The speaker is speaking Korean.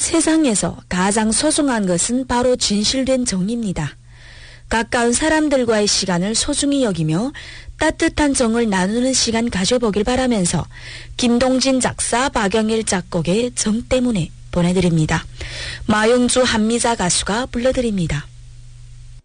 세상에서 가장 소중한 것은 바로 진실된 정입니다. 가까운 사람들과의 시간을 소중히 여기며 따뜻한 정을 나누는 시간 가져보길 바라면서 김동진 작사 박영일 작곡의 정 때문에 보내드립니다. 마용주 한미자 가수가 불러드립니다.